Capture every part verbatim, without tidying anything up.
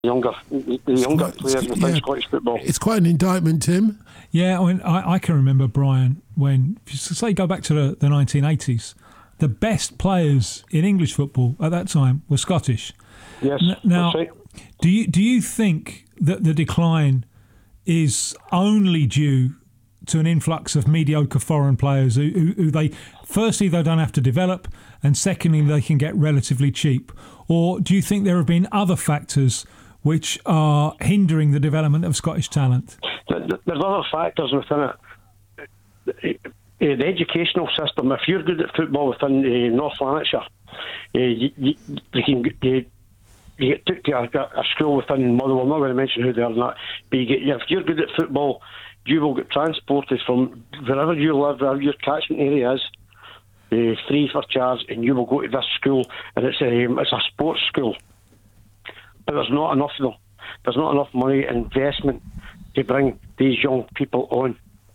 younger, the younger quite, players within yeah, Scottish football. It's quite an indictment, Tim. Yeah, I mean, I, I can remember, Brian, when, say, go back to the, the nineteen eighties, the best players in English football at that time were Scottish. Yes, N- now, that's right. do you do you think that the decline is only due to an influx of mediocre foreign players who, who, who they, firstly, they don't have to develop, and secondly, they can get relatively cheap? Or do you think there have been other factors which are hindering the development of Scottish talent? There's other factors within it. The educational system, if you're good at football within uh, North Lanarkshire, uh, you, you, you can you, you get took to a, a school within Motherwell. I'm not going to mention who they are, not, but you get, if you're good at football, you will get transported from wherever you live, wherever your catchment area is, uh, free for charge, and you will go to this school, and it's a um, it's a sports school. But there's not enough of them. There's not enough money investment to bring these young people on.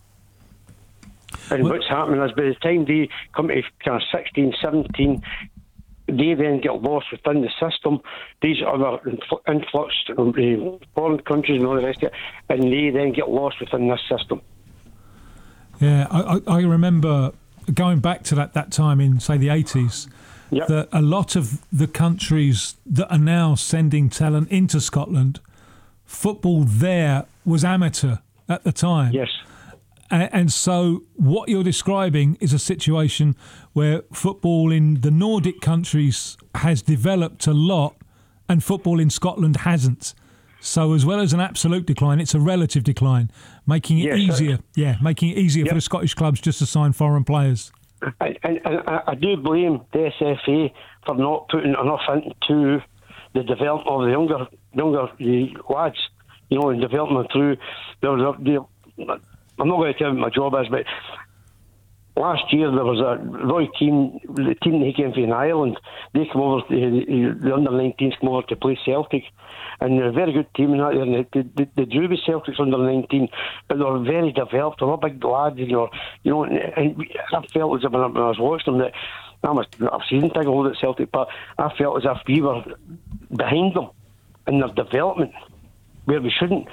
And well, what's happening is by the time they come to kind of sixteen, seventeen, they then get lost within the system. These other infl- influx from uh, foreign countries and all the rest of it, and they then get lost within this system. Yeah, I, I remember going back to that, that time in, say, the eighties, yep. that a lot of the countries that are now sending talent into Scotland, football there was amateur at the time. Yes. And, and so what you're describing is a situation where football in the Nordic countries has developed a lot and football in Scotland hasn't. So as well as an absolute decline, it's a relative decline, making it yes, easier. Sir. Yeah, making it easier yep. for the Scottish clubs just to sign foreign players. And, and, and I do blame the S F A for not putting enough into the development of the younger younger the lads, you know, and developing them through. There was a, there, I'm not going to tell you what my job is, but last year there was a Roy Keane, the team that came from Ireland. They come over, the, the under nineteens come over to play Celtic, and they're a very good team in that. And they, they, they drew with Celtics under nineteen, but they were very developed. They were big lads, you know. You know, and, and I felt as if when I was watching them that I'm a, a season ticket holder at Celtic, but I felt as if we were behind them in their development, where we shouldn't.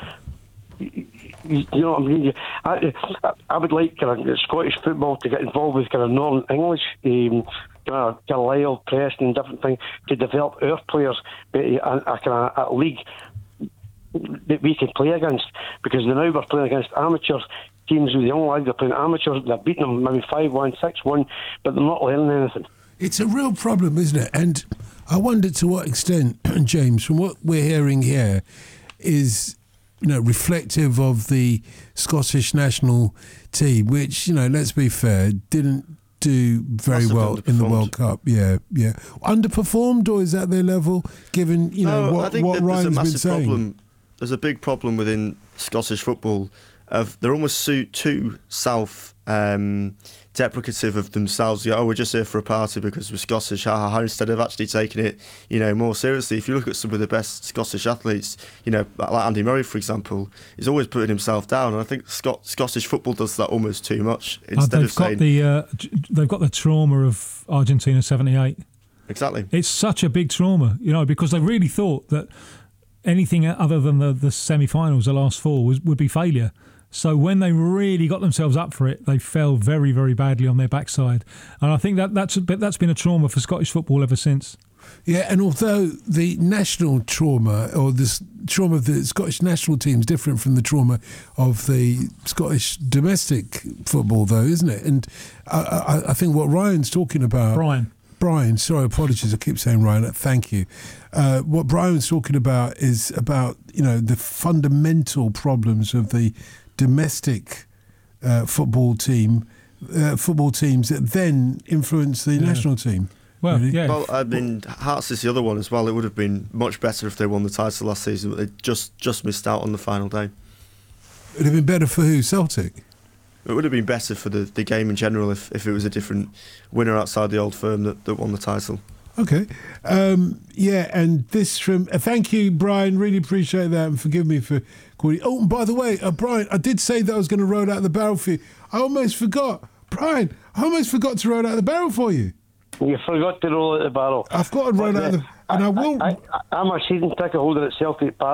You know what I mean? I, I would like kind of Scottish football to get involved with kind of Northern English, um, kind of Carlisle, Preston, different things, to develop our players a, a, kind of a league that we can play against. Because now we're playing against amateur teams with young lads. They're playing amateurs. They're beating them maybe five one, six one, but they're not learning anything. It's a real problem, isn't it? And I wonder to what extent, James, from what we're hearing here, is, you know, reflective of the Scottish national team, which, you know, let's be fair, didn't do very well in the World Cup. Yeah, yeah. Underperformed, or is that their level, given, you know, no, what, I think what that Ryan's there's a been massive saying? Problem. There's a big problem within Scottish football of they're almost too self um, deprecative of themselves. Yeah, oh, we're just here for a party because we're Scottish, ha ha ha, instead of actually taking it, you know, more seriously. If you look at some of the best Scottish athletes, you know, like Andy Murray, for example, he's always putting himself down, and I think Scot- Scottish football does that almost too much. Instead oh, of saying, the, uh, they've got the trauma of Argentina seventy-eight. Exactly. It's such a big trauma, you know, because they really thought that anything other than the, the semi-finals, the last four, was, would be failure. So when they really got themselves up for it, they fell very, very badly on their backside. And I think that that's, that's been a trauma for Scottish football ever since. Yeah, and although the national trauma, or the trauma of the Scottish national team is different from the trauma of the Scottish domestic football, though, isn't it? And I, I, I think what Ryan's talking about... Brian. Brian, sorry, apologies, I keep saying Ryan, thank you. Uh, what Brian was talking about is about, you know, the fundamental problems of the domestic uh, football team, uh, football teams that then influence the yeah. national team. Well, really. yeah. Well, I mean, Hearts is the other one as well. It would have been much better if they won the title last season, but they just, just missed out on the final day. It would have been better for who? Celtic? It would have been better for the, the game in general if, if it was a different winner outside the Old Firm that, that won the title. Okay. Um, yeah, and this from... Uh, thank you, Brian. Really appreciate that, and forgive me for calling... Oh, and by the way, uh, Brian, I did say that I was going to roll out the barrel for you. I almost forgot. Brian, I almost forgot to roll out the barrel for you. You forgot to roll out the barrel. I've got to roll out the... And I will. I, I, I'm a season ticket holder at Celtic Park.